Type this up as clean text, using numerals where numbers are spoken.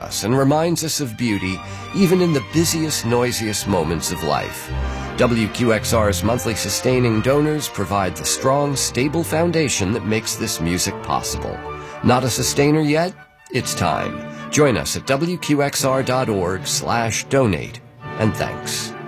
us and reminds us of beauty even in the busiest, noisiest moments of life. WQXR's monthly sustaining donors provide the strong, stable foundation that makes this music possible. Not a sustainer yet? It's time. Join us at WQXR.org/donate. And thanks.